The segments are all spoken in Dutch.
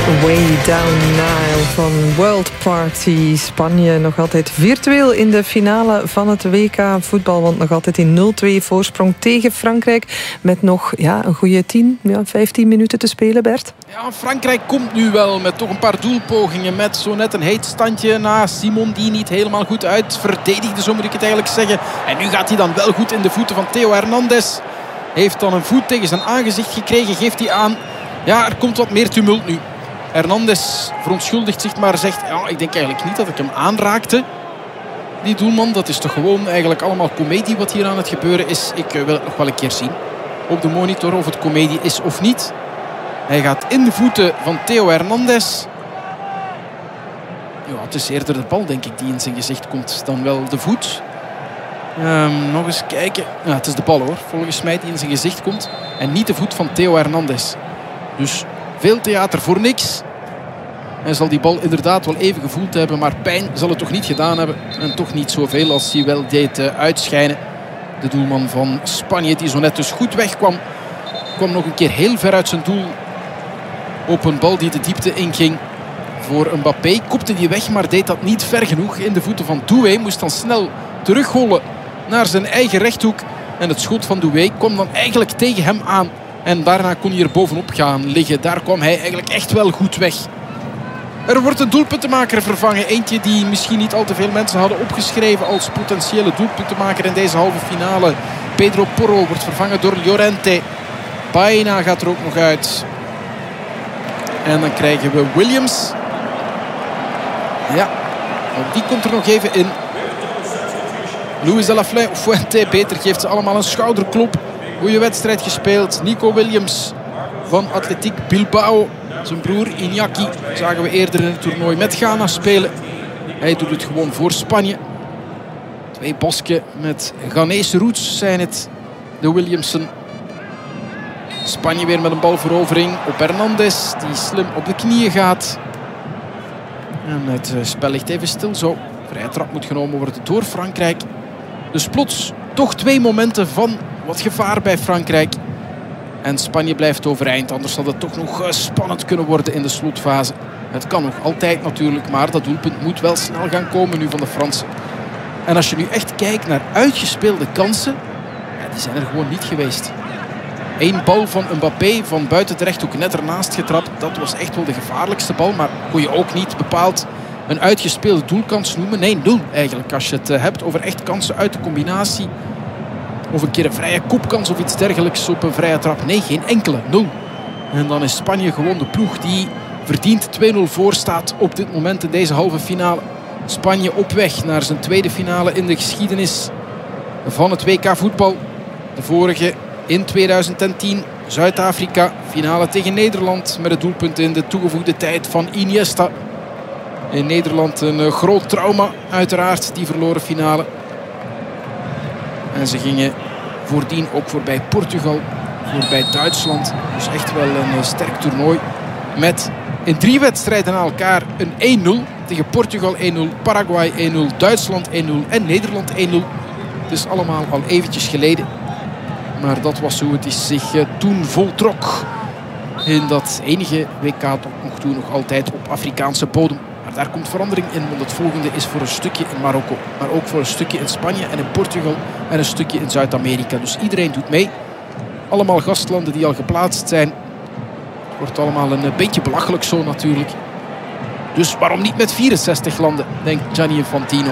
Way Down Nile van World Party. Spanje nog altijd virtueel in de finale van het WK voetbal. Want nog altijd in 0-2 voorsprong tegen Frankrijk. Met nog een goede 15 minuten te spelen, Bert. Ja, Frankrijk komt nu wel met toch een paar doelpogingen. Met zo net een heet standje na Simon die niet helemaal goed uit verdedigde, zo moet ik het eigenlijk zeggen. En nu gaat hij dan wel goed in de voeten van Theo Hernandez. Heeft dan een voet tegen zijn aangezicht gekregen, geeft hij aan. Ja, er komt wat meer tumult nu. Hernandez verontschuldigt zich, maar zegt... Ja, ik denk eigenlijk niet dat ik hem aanraakte. Die doelman, dat is toch gewoon eigenlijk allemaal komedie wat hier aan het gebeuren is. Ik wil het nog wel een keer zien op de monitor of het komedie is of niet. Hij gaat in de voeten van Theo Hernandez. Ja, het is eerder de bal, denk ik, die in zijn gezicht komt dan wel de voet. Nog eens kijken. Ja, het is de bal, hoor. Volgens mij die in zijn gezicht komt. En niet de voet van Theo Hernandez. Dus veel theater voor niks. Hij zal die bal inderdaad wel even gevoeld hebben. Maar pijn zal het toch niet gedaan hebben. En toch niet zoveel als hij wel deed uitschijnen. De doelman van Spanje, die zo net dus goed wegkwam. Kwam nog een keer heel ver uit zijn doel. Op een bal die de diepte inging voor Mbappé. Kopte die weg, maar deed dat niet ver genoeg. In de voeten van Doué. Moest dan snel terugrollen naar zijn eigen rechthoek. En het schot van Doué kwam dan eigenlijk tegen hem aan. En daarna kon hij er bovenop gaan liggen. Daar kwam hij eigenlijk echt wel goed weg. Er wordt een doelpuntenmaker vervangen. Eentje die misschien niet al te veel mensen hadden opgeschreven als potentiële doelpuntenmaker in deze halve finale. Pedro Porro wordt vervangen door Llorente. Baena gaat er ook nog uit. En dan krijgen we Williams. Ja, ook die komt er nog even in. Luis de la Fuente beter geeft ze allemaal een schouderklop. Goeie wedstrijd gespeeld. Nico Williams van Athletic Bilbao. Zijn broer Iñaki zagen we eerder in het toernooi met Ghana spelen. Hij doet het gewoon voor Spanje. Twee Basken met Ghanese roots zijn het. De Williamsen. Spanje weer met een balverovering op Hernandez. Die slim op de knieën gaat. En het spel ligt even stil zo. Vrije trap moet genomen worden door Frankrijk. Dus plots toch twee momenten van wat gevaar bij Frankrijk. En Spanje blijft overeind. Anders had het toch nog spannend kunnen worden in de slotfase. Het kan nog altijd natuurlijk. Maar dat doelpunt moet wel snel gaan komen nu van de Fransen. En als je nu echt kijkt naar uitgespeelde kansen. Ja, die zijn er gewoon niet geweest. Eén bal van Mbappé van buiten de rechthoek net ernaast getrapt. Dat was echt wel de gevaarlijkste bal. Maar kon je ook niet bepaald een uitgespeelde doelkans noemen. Nee, nul eigenlijk. Als je het hebt over echt kansen uit de combinatie. Of een keer een vrije kopkans of iets dergelijks op een vrije trap. Nee, geen enkele. Nul. En dan is Spanje gewoon de ploeg die verdiend 2-0 voor staat op dit moment in deze halve finale. Spanje op weg naar zijn tweede finale in de geschiedenis van het WK voetbal. De vorige in 2010. Zuid-Afrika. Finale tegen Nederland. Met het doelpunt in de toegevoegde tijd van Iniesta. In Nederland een groot trauma uiteraard. Die verloren finale. En ze gingen voordien ook voorbij Portugal, voorbij Duitsland. Dus echt wel een sterk toernooi. Met in 3 wedstrijden aan elkaar een 1-0. Tegen Portugal 1-0, Paraguay 1-0, Duitsland 1-0 en Nederland 1-0. Het is allemaal al eventjes geleden. Maar dat was hoe het zich toen voltrok. In dat enige WK tot nog toe nog altijd op Afrikaanse bodem. Maar daar komt verandering in, want het volgende is voor een stukje in Marokko. Maar ook voor een stukje in Spanje en in Portugal en een stukje in Zuid-Amerika. Dus iedereen doet mee. Allemaal gastlanden die al geplaatst zijn. Het wordt allemaal een beetje belachelijk zo natuurlijk. Dus waarom niet met 64 landen, denkt Gianni Infantino.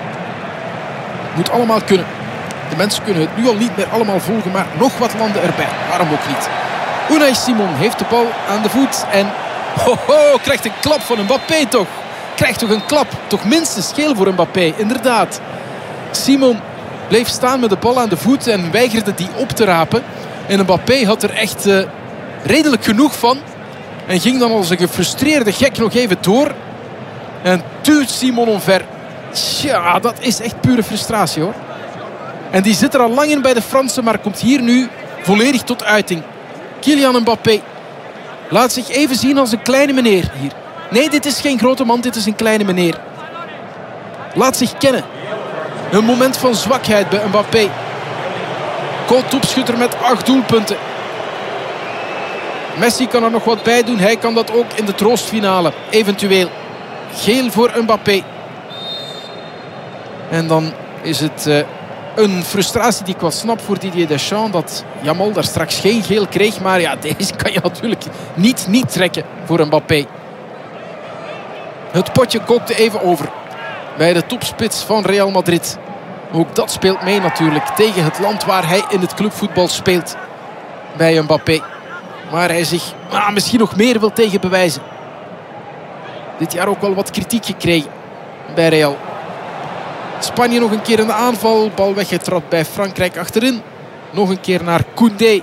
Moet allemaal kunnen. De mensen kunnen het nu al niet meer allemaal volgen, maar nog wat landen erbij. Waarom ook niet? Unai Simon heeft de bal aan de voet en krijgt een klap van Mbappé toch. Krijgt toch een klap. Toch minstens geel voor Mbappé, inderdaad. Simon bleef staan met de bal aan de voet en weigerde die op te rapen. En Mbappé had er echt redelijk genoeg van. En ging dan als een gefrustreerde gek nog even door. En duwt Simon omver. Tja, dat is echt pure frustratie hoor. En die zit er al lang in bij de Fransen, maar komt hier nu volledig tot uiting. Kylian Mbappé laat zich even zien als een kleine meneer hier. Nee, dit is geen grote man, dit is een kleine meneer. Laat zich kennen. Een moment van zwakheid bij Mbappé. Co-topschutter met 8 doelpunten. Messi kan er nog wat bij doen. Hij kan dat ook in de troostfinale. Eventueel. Geel voor Mbappé. En dan is het een frustratie die ik wel snap voor Didier Deschamps. Dat Yamal daar straks geen geel kreeg. Maar ja, deze kan je natuurlijk niet trekken voor Mbappé. Het potje kookte even over bij de topspits van Real Madrid. Ook dat speelt mee natuurlijk tegen het land waar hij in het clubvoetbal speelt. Bij Mbappé. Waar hij zich misschien nog meer wil tegen bewijzen. Dit jaar ook wel wat kritiek gekregen bij Real. Spanje nog een keer in de aanval. Bal weggetrapt bij Frankrijk achterin. Nog een keer naar Koundé.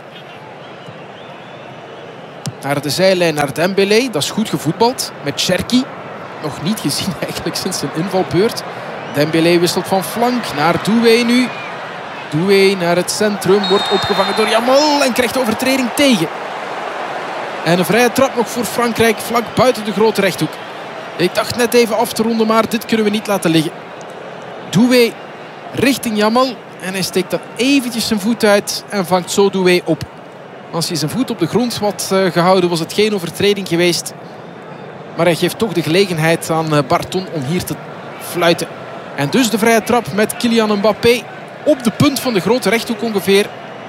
Naar de zijlijn naar Dembélé. Dat is goed gevoetbald met Cherki. Nog niet gezien eigenlijk sinds zijn invalbeurt. Dembélé wisselt van flank naar Doué nu. Doué naar het centrum. Wordt opgevangen door Yamal en krijgt overtreding tegen. En een vrije trap nog voor Frankrijk. Vlak buiten de grote rechthoek. Ik dacht net even af te ronden, maar dit kunnen we niet laten liggen. Doué richting Yamal. En hij steekt dan eventjes zijn voet uit en vangt zo Doué op. Als hij zijn voet op de grond had gehouden, was het geen overtreding geweest. Maar hij geeft toch de gelegenheid aan Barton om hier te fluiten. En dus de vrije trap met Kylian Mbappé op de punt van de grote rechthoek ongeveer.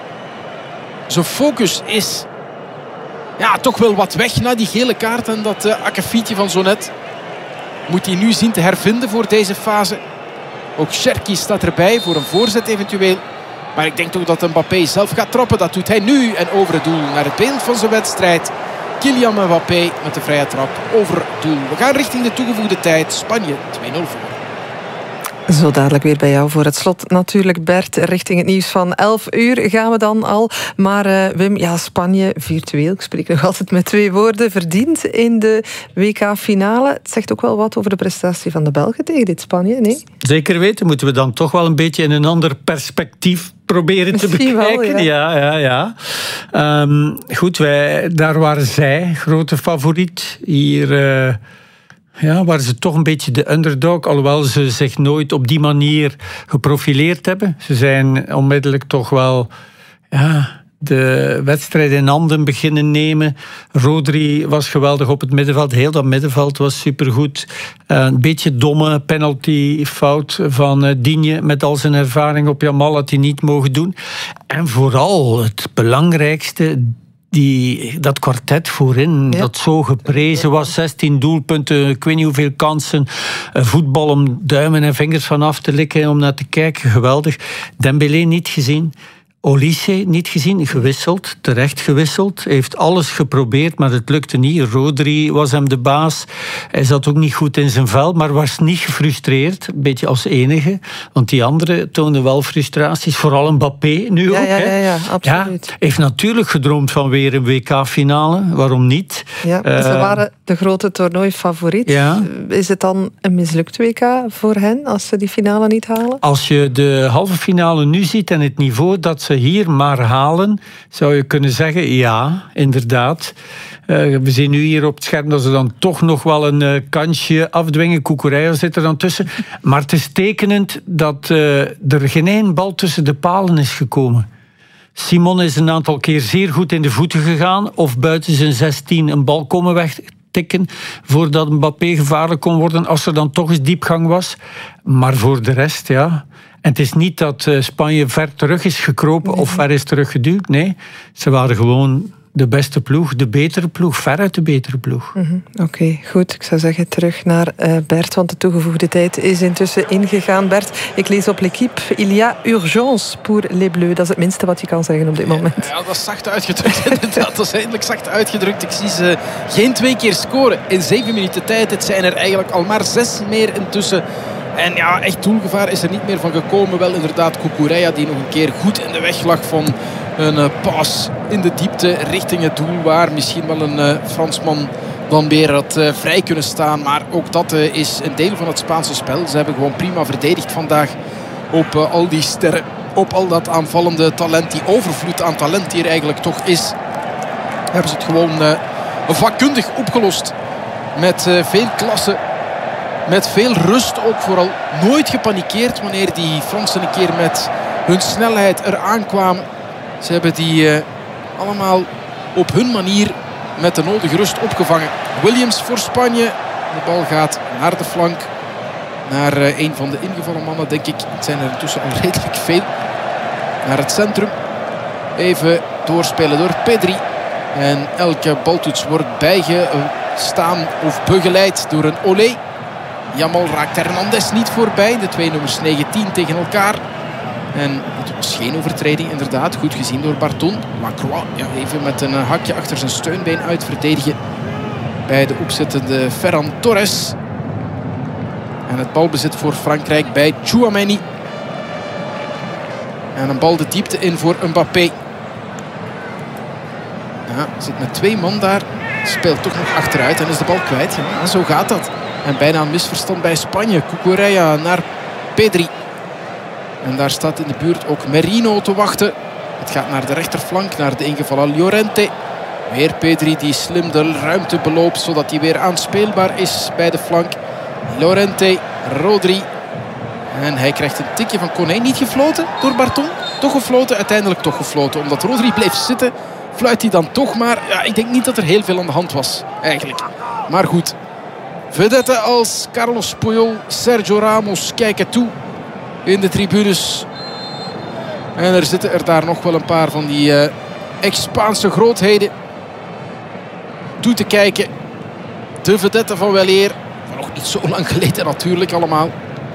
Zijn focus is toch wel wat weg na die gele kaart en dat akkefietje van zo net. Moet hij nu zien te hervinden voor deze fase. Ook Cherki staat erbij voor een voorzet eventueel. Maar ik denk toch dat Mbappé zelf gaat trappen. Dat doet hij nu en over het doel naar het beeld van zijn wedstrijd. Kylian Mbappé met de vrije trap over het doel. We gaan richting de toegevoegde tijd. Spanje 2-0 voor. Zo dadelijk weer bij jou voor het slot. Natuurlijk, Bert, richting het nieuws van 11 uur gaan we dan al. Maar Wim, Spanje virtueel, ik spreek nog altijd met 2 woorden, verdient in de WK-finale. Het zegt ook wel wat over de prestatie van de Belgen tegen dit Spanje, nee? Zeker weten, moeten we dan toch wel een beetje in een ander perspectief proberen te bekijken. Wel, ja. Goed, daar waren zij grote favoriet. Hier waren ze toch een beetje de underdog, alhoewel ze zich nooit op die manier geprofileerd hebben. Ze zijn onmiddellijk toch wel de wedstrijd in handen beginnen nemen. Rodri was geweldig op het middenveld. Heel dat middenveld was supergoed. Een beetje domme penaltyfout van Digne met al zijn ervaring op Yamal had hij niet mogen doen. En vooral het belangrijkste, dat kwartet voorin, dat zo geprezen was. 16 doelpunten, ik weet niet hoeveel kansen. Voetbal om duimen en vingers van af te likken, om naar te kijken. Geweldig. Dembélé niet gezien. Olise niet gezien, gewisseld, terecht gewisseld. Hij heeft alles geprobeerd, maar het lukte niet. Rodri was hem de baas. Hij zat ook niet goed in zijn vel, maar was niet gefrustreerd. Een beetje als enige. Want die anderen toonden wel frustraties. Vooral Mbappé nu ook. Ja, absoluut. Hij heeft natuurlijk gedroomd van weer een WK-finale. Waarom niet? Ja, ze waren de grote toernooifavoriet. Ja. Is het dan een mislukt WK voor hen als ze die finale niet halen? Als je de halve finale nu ziet en het niveau dat ze hier maar halen, zou je kunnen zeggen, ja, inderdaad. We zien nu hier op het scherm dat ze dan toch nog wel een kansje afdwingen. Cucurella zit er dan tussen. Maar het is tekenend dat er geen één bal tussen de palen is gekomen. Simon is een aantal keer zeer goed in de voeten gegaan, of buiten zijn 16 een bal komen wegtikken voordat Mbappé gevaarlijk kon worden, als er dan toch eens diepgang was. Maar voor de rest, ja. En het is niet dat Spanje ver terug is gekropen of ver is teruggeduwd. Nee, ze waren gewoon de beste ploeg, de betere ploeg, veruit de betere ploeg. Oké, goed. Ik zou zeggen terug naar Bert, want de toegevoegde tijd is intussen ingegaan. Bert, ik lees op L'Équipe, il y a urgence pour les Bleus. Dat is het minste wat je kan zeggen op dit moment. Ja, dat is zacht uitgedrukt inderdaad. Dat is eindelijk zacht uitgedrukt. Ik zie ze geen 2 keer scoren in 7 minuten tijd. Het zijn er eigenlijk al maar 6 meer intussen. En ja, echt doelgevaar is er niet meer van gekomen. Wel inderdaad Cucurella die nog een keer goed in de weg lag van een pas in de diepte richting het doel, waar misschien wel een Fransman dan weer had vrij kunnen staan. Maar ook dat is een deel van het Spaanse spel. Ze hebben gewoon prima verdedigd vandaag op al die sterren, op al dat aanvallende talent, die overvloed aan talent die er eigenlijk toch is. Hebben ze het gewoon vakkundig opgelost met veel klasse. Met veel rust ook vooral. Nooit gepanikeerd wanneer die Fransen een keer met hun snelheid eraan kwamen. Ze hebben die allemaal op hun manier met de nodige rust opgevangen. Williams voor Spanje. De bal gaat naar de flank. Naar een van de ingevallen mannen, denk ik. Het zijn er intussen al redelijk veel. Naar het centrum. Even doorspelen door Pedri. En elke baltoets wordt bijgestaan of begeleid door een olé. Yamal raakt Hernandez niet voorbij. De twee nummers 19 tegen elkaar. En het was geen overtreding, inderdaad. Goed gezien door Barton. Lacroix even met een hakje achter zijn steunbeen uitverdedigen bij de opzettende Ferran Torres. En het balbezit voor Frankrijk bij Tchouaméni. En een bal de diepte in voor Mbappé. Ja, zit met 2 man daar. Speelt toch nog achteruit en is de bal kwijt. Ja, zo gaat dat. En bijna een misverstand bij Spanje. Cucurella naar Pedri. En daar staat in de buurt ook Merino te wachten. Het gaat naar de rechterflank, naar de ingevallen Llorente. Weer Pedri die slim de ruimte beloopt, zodat hij weer aanspeelbaar is bij de flank. Llorente, Rodri. En hij krijgt een tikje van Koné. Niet gefloten door Barton. Toch gefloten, uiteindelijk toch gefloten. Omdat Rodri bleef zitten, fluit hij dan toch maar. Ja, ik denk niet dat er heel veel aan de hand was, eigenlijk. Maar goed. Vedetten als Carlos Puyol, Sergio Ramos kijken toe in de tribunes. En er zitten er daar nog wel een paar van die ex-Spaanse grootheden toe te kijken. De vedetten van weleer. Maar nog niet zo lang geleden natuurlijk allemaal.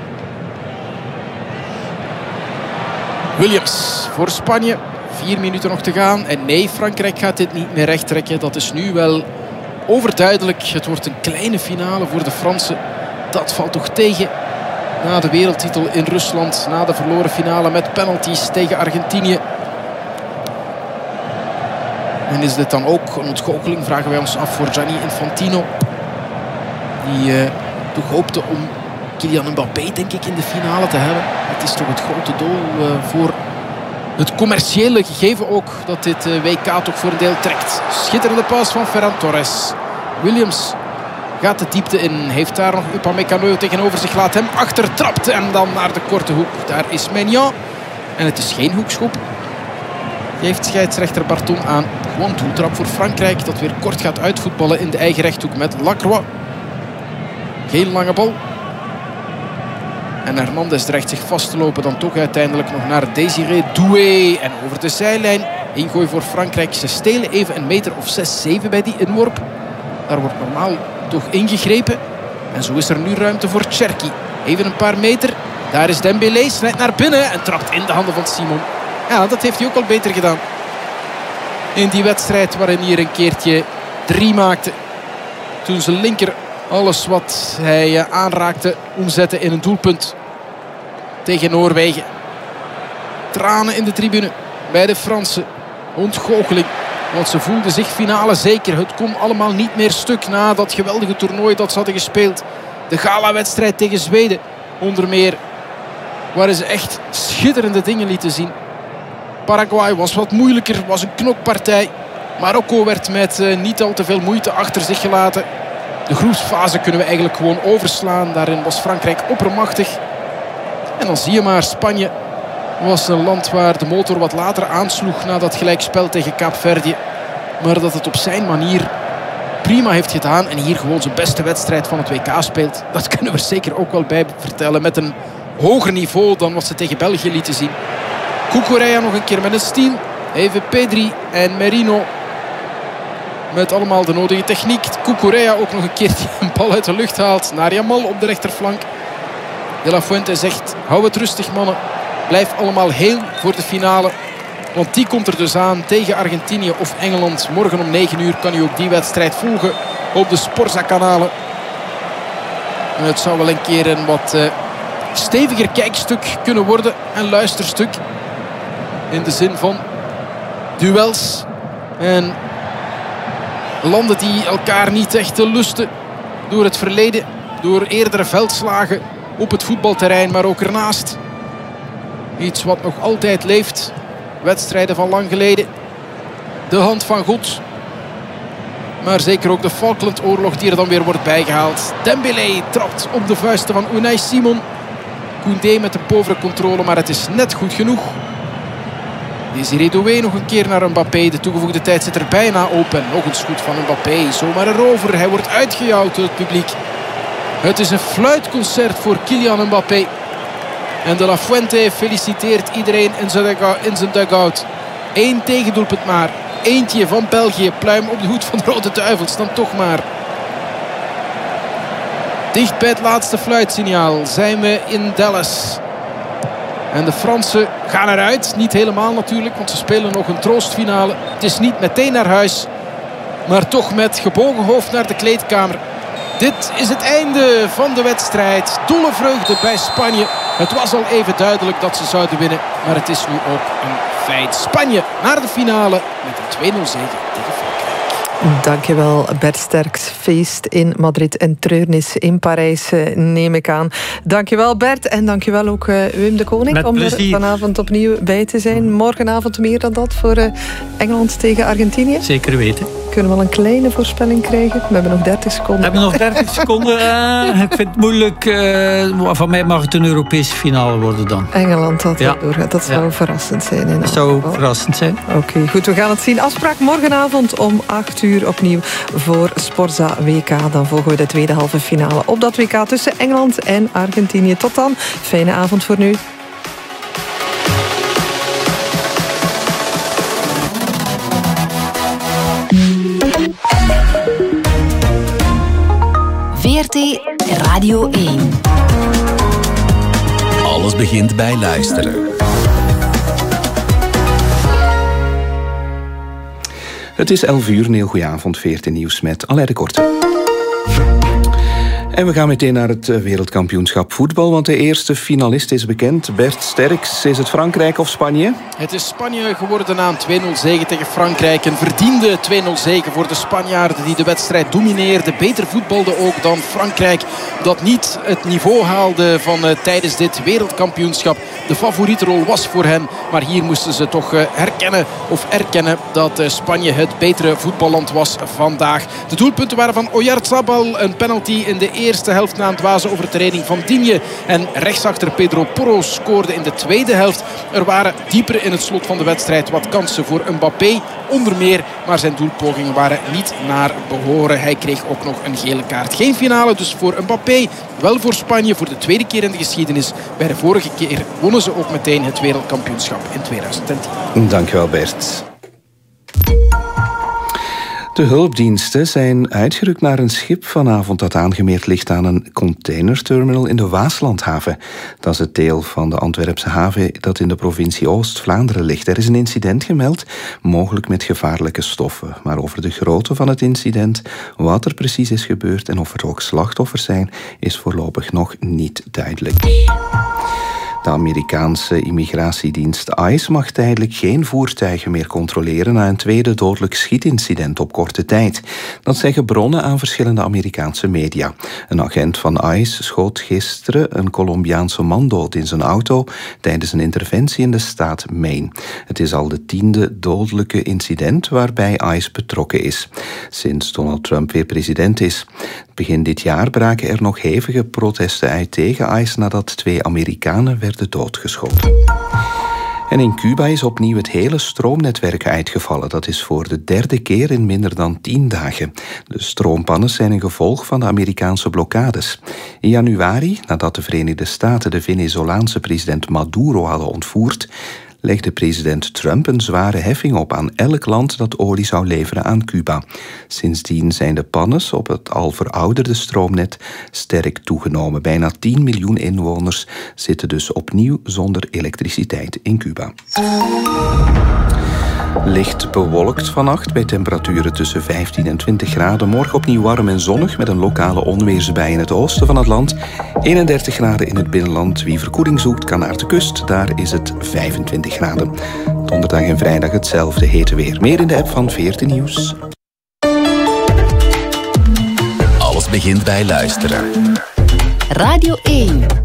Williams voor Spanje. 4 minuten nog te gaan. En nee, Frankrijk gaat dit niet meer recht trekken. Dat is nu wel overduidelijk. Het wordt een kleine finale voor de Fransen. Dat valt toch tegen. Na de wereldtitel in Rusland. Na de verloren finale met penalties tegen Argentinië. En is dit dan ook een ontgoocheling? Vragen wij ons af voor Gianni Infantino. Die toch hoopte om Kylian Mbappé, denk ik, in de finale te hebben. Het is toch het grote doel voor het commerciële gegeven ook. Dat dit WK toch voor een deel trekt. Schitterende paas van Ferran Torres. Williams gaat de diepte in. Heeft daar nog Upamecano tegenover zich. Laat hem achtertrapt. En dan naar de korte hoek. Daar is Maignan. En het is geen hoekschop. Geeft scheidsrechter Barton aan. Gewoon doeltrap voor Frankrijk. Dat weer kort gaat uitvoetballen in de eigen rechthoek met Lacroix. Geen lange bal. En Hernandez dreigt zich vast te lopen. Dan toch uiteindelijk nog naar Désiré Doué. En over de zijlijn. Ingooi voor Frankrijk. Ze stelen even een meter of 6-7 bij die inworp. Daar wordt normaal toch ingegrepen. En zo is er nu ruimte voor Cherki. Even een paar meter. Daar is Dembélé. Snijdt naar binnen. En trapt in de handen van Simon. Ja, dat heeft hij ook al beter gedaan. In die wedstrijd waarin hij er een keertje 3 maakte. Toen zijn linker alles wat hij aanraakte omzette in een doelpunt. Tegen Noorwegen. Tranen in de tribune bij de Fransen. Ontgoocheling. Want ze voelden zich finale zeker. Het kon allemaal niet meer stuk na dat geweldige toernooi dat ze hadden gespeeld. De gala-wedstrijd tegen Zweden. Onder meer. Waarin ze echt schitterende dingen lieten zien. Paraguay was wat moeilijker. Was een knokpartij. Marokko werd met niet al te veel moeite achter zich gelaten. De groepsfase kunnen we eigenlijk gewoon overslaan. Daarin was Frankrijk oppermachtig. En dan zie je maar, Spanje was een land waar de motor wat later aansloeg na dat gelijkspel tegen Kaapverdië. Maar dat het op zijn manier prima heeft gedaan. En hier gewoon zijn beste wedstrijd van het WK speelt. Dat kunnen we er zeker ook wel bij vertellen. Met een hoger niveau dan wat ze tegen België lieten zien. Cucurella nog een keer met een steal. Even Pedri en Merino. Met allemaal de nodige techniek. Cucurella ook nog een keer die een bal uit de lucht haalt. Naar Yamal op de rechterflank. De La Fuente zegt, hou het rustig mannen. Blijf allemaal heel voor de finale. Want die komt er dus aan tegen Argentinië of Engeland. Morgen om 9 uur kan u ook die wedstrijd volgen op de Sporza-kanalen. En het zou wel een keer een wat steviger kijkstuk kunnen worden. En luisterstuk. In de zin van duels. En landen die elkaar niet echt lusten door het verleden. Door eerdere veldslagen op het voetbalterrein, maar ook ernaast. Iets wat nog altijd leeft. Wedstrijden van lang geleden. De hand van God. Maar zeker ook de Falklandoorlog die er dan weer wordt bijgehaald. Dembélé trapt op de vuisten van Unai Simon. Koundé met de povere controle, maar het is net goed genoeg. Desiré Doué nog een keer naar Mbappé. De toegevoegde tijd zit er bijna op. En nog een schot van Mbappé. Zomaar erover. Hij wordt uitgejouwd door het publiek. Het is een fluitconcert voor Kylian Mbappé. En De La Fuente feliciteert iedereen in zijn dugout. 1 tegendoelpunt maar. Eentje van België. Pluim op de hoed van de Rode Duivels. Dan toch maar. Dicht bij het laatste fluitsignaal zijn we in Dallas. En de Fransen gaan eruit. Niet helemaal natuurlijk, want ze spelen nog een troostfinale. Het is niet meteen naar huis. Maar toch met gebogen hoofd naar de kleedkamer. Dit is het einde van de wedstrijd. Dolle vreugde bij Spanje. Het was al even duidelijk dat ze zouden winnen. Maar het is nu ook een feit. Spanje naar de finale met een 2-0 zege tegen Frankrijk. Dankjewel Bert Sterks. Feest in Madrid en treurnis in Parijs, neem ik aan. Dankjewel Bert en dankjewel ook Wim de Koning met om plezier. er vanavond opnieuw bij te zijn. Morgenavond meer dan dat voor Engeland tegen Argentinië. Zeker weten. Kunnen we al een kleine voorspelling krijgen? We hebben nog 30 seconden. We hebben nog 30 seconden. Ik vind het moeilijk. Van mij mag het een Europese finale worden dan. Engeland dat doorgaat. Dat zou verrassend zijn. Dat zou verrassend zijn. Oké, goed. We gaan het zien. Afspraak morgenavond om 8 uur opnieuw voor Sporza WK. Dan volgen we de tweede halve finale op dat WK tussen Engeland en Argentinië. Tot dan. Fijne avond voor nu. VRT Radio 1. Alles begint bij luisteren. Het is 11 uur, een heel goeie avond, VRT Nieuws met Alain de Korte. En we gaan meteen naar het wereldkampioenschap voetbal, want de eerste finalist is bekend. Bert Sterks, is het Frankrijk of Spanje? Het is Spanje geworden na een 2-0 zege tegen Frankrijk. Een verdiende 2-0 zege voor de Spanjaarden die de wedstrijd domineerden. Beter voetbalde ook dan Frankrijk, dat niet het niveau haalde van tijdens dit wereldkampioenschap. De favorietrol was voor hen, maar hier moesten ze toch erkennen dat Spanje het betere voetballand was vandaag. De doelpunten waren van Oyarzabal, een penalty in de eerste helft na een dwaze overtreding van Digne. En rechtsachter Pedro Porro scoorde in de tweede helft. Er waren dieper in het slot van de wedstrijd wat kansen voor Mbappé, onder meer. Maar zijn doelpogingen waren niet naar behoren. Hij kreeg ook nog een gele kaart. Geen finale dus voor Mbappé. Wel voor Spanje voor de tweede keer in de geschiedenis. Bij de vorige keer wonnen ze ook meteen het wereldkampioenschap in 2010. Dankjewel Bert. De hulpdiensten zijn uitgerukt naar een schip vanavond dat aangemeerd ligt aan een containerterminal in de Waaslandhaven. Dat is het deel van de Antwerpse haven dat in de provincie Oost-Vlaanderen ligt. Er is een incident gemeld, mogelijk met gevaarlijke stoffen. Maar over de grootte van het incident, wat er precies is gebeurd en of er ook slachtoffers zijn, is voorlopig nog niet duidelijk. De Amerikaanse immigratiedienst ICE mag tijdelijk geen voertuigen meer controleren na een tweede dodelijk schietincident op korte tijd. Dat zeggen bronnen aan verschillende Amerikaanse media. Een agent van ICE schoot gisteren een Colombiaanse man dood in zijn auto tijdens een interventie in de staat Maine. Het is al de 10e dodelijke incident waarbij ICE betrokken is, sinds Donald Trump weer president is. Begin dit jaar braken er nog hevige protesten uit tegen ICE nadat 2 Amerikanen werden doodgeschoten. En in Cuba is opnieuw het hele stroomnetwerk uitgevallen. Dat is voor de 3e keer in minder dan 10 dagen. De stroompannen zijn een gevolg van de Amerikaanse blokkades. In januari, nadat de Verenigde Staten de Venezolaanse president Maduro hadden ontvoerd, legde president Trump een zware heffing op aan elk land dat olie zou leveren aan Cuba. Sindsdien zijn de pannes op het al verouderde stroomnet sterk toegenomen. Bijna 10 miljoen inwoners zitten dus opnieuw zonder elektriciteit in Cuba. Licht bewolkt vannacht bij temperaturen tussen 15 en 20 graden. Morgen opnieuw warm en zonnig met een lokale onweersbui in het oosten van het land. 31 graden in het binnenland. Wie verkoeling zoekt kan naar de kust. Daar is het 25 graden. Donderdag en vrijdag hetzelfde hete weer. Meer in de app van VRT Nieuws. Alles begint bij luisteren. Radio 1.